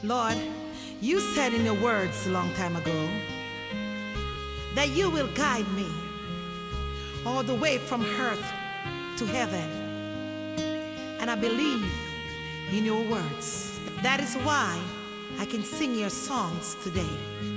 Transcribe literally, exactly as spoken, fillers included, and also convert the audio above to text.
Lord, you said in your words a long time ago that you will guide me all the way from earth to heaven. And I believe in your words. That is why I can sing your songs today.